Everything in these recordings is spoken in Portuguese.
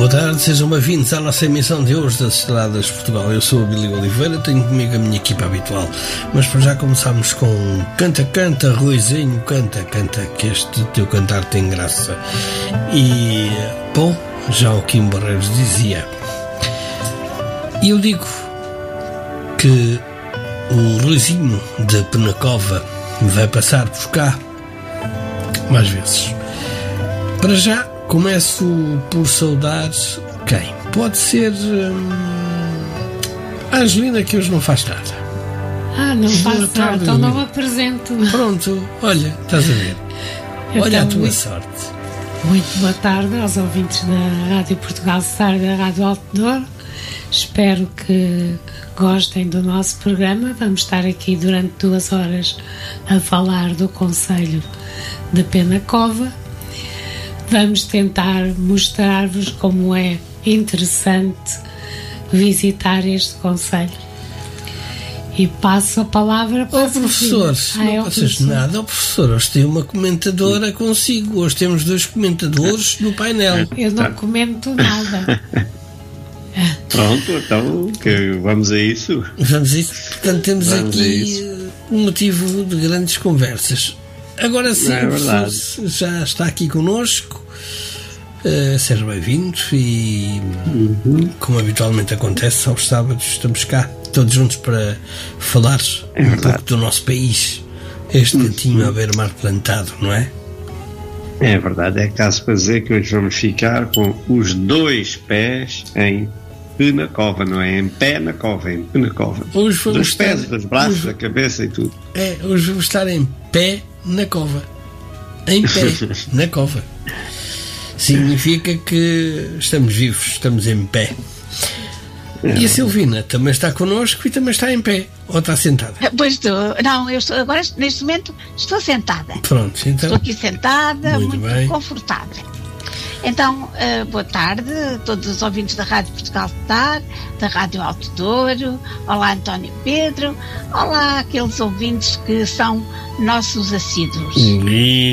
tarde, sejam bem-vindos à nossa emissão de hoje das Estradas de Portugal. Eu sou o Billy Oliveira, tenho comigo a minha equipa habitual. Mas para já começamos com Canta, canta, Ruizinho, canta, canta, que este teu cantar tem graça. E, bom, já o Kim Barreiros dizia. E eu digo que o Ruizinho de Penacova vai passar por cá mais vezes. Para já, começo por saudar quem? Pode ser a Angelina, que hoje não faz nada. Não faz nada, então não me apresento. Pronto, olha, estás a ver. Então, olha a tua sorte. Muito boa tarde aos ouvintes da Rádio Portugal Star e da Rádio Altodor. Espero que gostem do nosso programa. Vamos estar aqui durante 2 horas a falar do concelho de Penacova. Vamos tentar mostrar-vos como é interessante visitar este concelho. E passo a palavra para o professor. Não passas nada. O professor, hoje tem uma comentadora consigo. Hoje temos 2 comentadores no painel. Eu não comento nada. Pronto, então vamos a isso. Vamos a isso. Portanto, temos aqui um motivo de grandes conversas. Agora sim, o professor já está aqui connosco. Seja bem-vindo e, como habitualmente acontece, aos sábados estamos cá, todos juntos para falar um pouco do nosso país. Este cantinho à beira-mar plantado, não é? É verdade, é caso para dizer que hoje vamos ficar com os 2 pés em Penacova, não é? Em pé na cova, em Penacova. Hoje vamos dos pés, dos braços, da cabeça e tudo. Hoje vamos estar em pé na cova. Em pé na cova. Significa que estamos vivos, estamos em pé. E a Silvina também está connosco e também está em pé. Ou está sentada? Pois estou. Não, eu estou, agora neste momento estou sentada. Pronto, então. Estou aqui sentada, muito bem. Confortável. Então, boa tarde a todos os ouvintes da Rádio Portugal Star, da Rádio Alto Douro. Olá, António Pedro. Olá, aqueles ouvintes que são nossos assíduos. O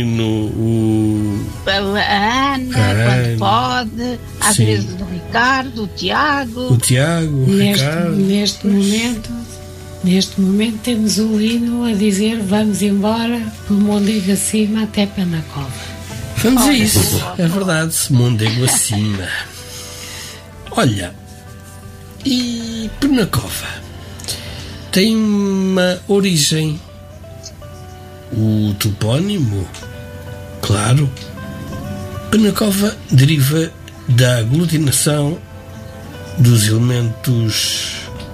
Lino, a Ana, quando pode, às vezes o Ricardo, o Tiago. O Ricardo. Neste momento temos o Lino a dizer vamos embora por Mondego acima até Penacova. Vamos a isso, é verdade, Mondego acima. Olha, e Penacova tem uma origem. O topónimo, claro, Penacova deriva da aglutinação dos elementos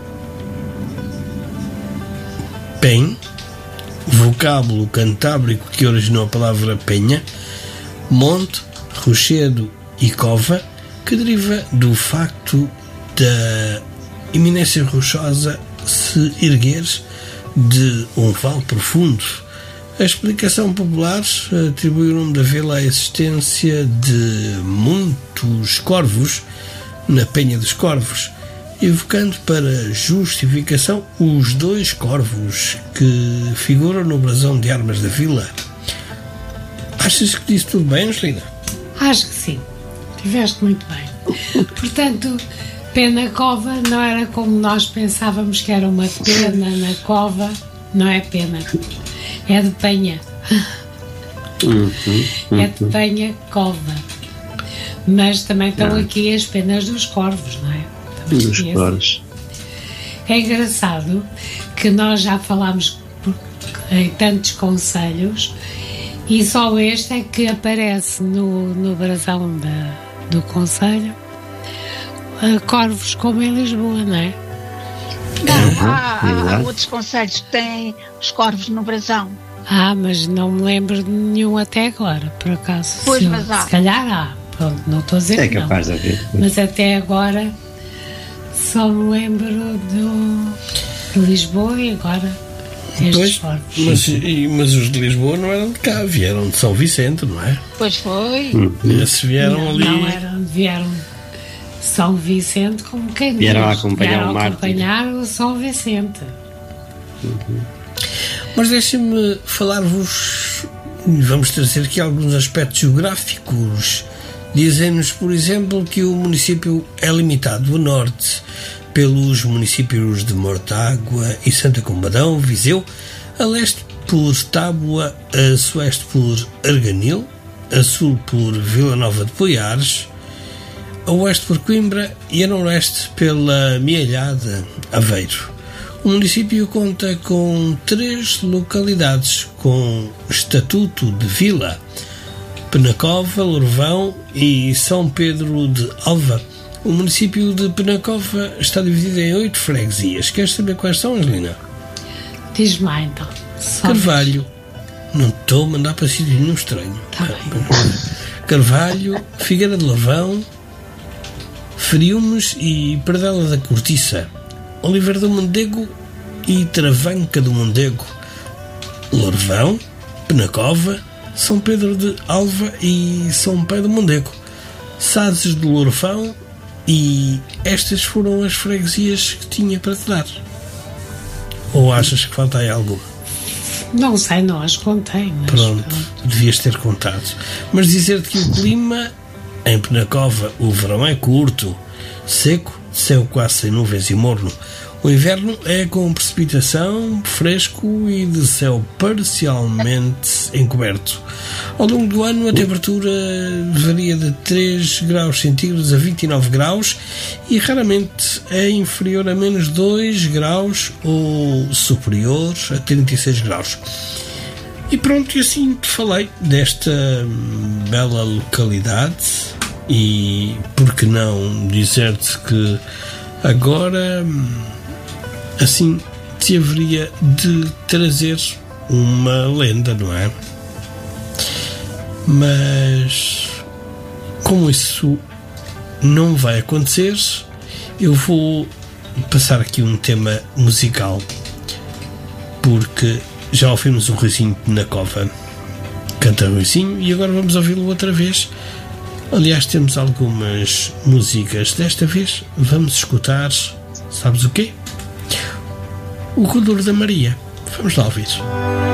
pen, vocábulo cantábrico que originou a palavra penha, monte, rochedo e cova, que deriva do facto da eminência rochosa se erguer de um vale profundo. A explicação popular atribui o nome da vila à existência de muitos corvos na Penha dos Corvos, evocando para justificação os 2 corvos que figuram no brasão de armas da vila. Achas que disse tudo bem, Angelina? Acho que sim. Tiveste muito bem. Portanto, Penacova não era como nós pensávamos que era uma pena na cova. Não é pena. É de penha. É de penha, cova. Mas também estão aqui as penas dos corvos, não é? Dos corvos. É engraçado que nós já falámos em tantos concelhos e só este é que aparece no brasão do concelho corvos como em Lisboa, não é? Não, há outros concelhos que têm os corvos no brasão. Mas não me lembro de nenhum até agora, por acaso. Pois, mas há. Se calhar há. Pronto, não estou a dizer que não. É capaz de haver. Mas até agora só me lembro de Lisboa e agora estes corvos. Mas os de Lisboa não eram de cá, vieram de São Vicente, não é? Pois foi. Esses vieram ali. Não vieram São Vicente como quem vieram diz. acompanhar o São Vicente. Mas deixem-me falar-vos, vamos trazer aqui alguns aspectos geográficos Dizem-nos, por exemplo, que o município é limitado a norte pelos municípios de Mortágua e Santa Combadão, Viseu, a leste por Tábua, a sueste por Arganil, a sul por Vila Nova de Poiares, a oeste por Coimbra e a noroeste pela Mielhada, Aveiro. O município conta com 3 localidades com estatuto de vila: Penacova, Lourvão e São Pedro de Alva. O município de Penacova está dividido em 8 freguesias. Queres saber quais são, Angelina? Diz-me lá, então. Carvalho. Não estou a mandar para sítio nenhum estranho. Tá bem. Carvalho, Figueira de Lavão, Friumes e Pradela da Cortiça, Oliveira do Mondego e Travanca do Mondego, Lourvão, Penacova, São Pedro de Alva e São Pedro do Mondego, Sazes de Lourvão, e estas foram as freguesias que tinha para te dar. Ou achas que falta aí alguma? Não sei, não as contei, mas Pronto, devias ter contado. Mas dizer-te que o clima em Penacova, o verão é curto, seco, céu quase sem nuvens e morno. O inverno é com precipitação, fresco e de céu parcialmente encoberto. Ao longo do ano a temperatura varia de 3 graus centígrados a 29 graus e raramente é inferior a menos 2 graus ou superior a 36 graus. E pronto, e assim te falei desta bela localidade e por que não dizer-te que agora assim te haveria de trazer uma lenda, não é? Mas como isso não vai acontecer, eu vou passar aqui um tema musical, porque já ouvimos o Ruizinho de Penacova, canta Ruizinho, e agora vamos ouvi-lo outra vez. Aliás, temos algumas músicas. Desta vez vamos escutar, sabes o quê? O Rodor da Maria. Vamos lá ouvir.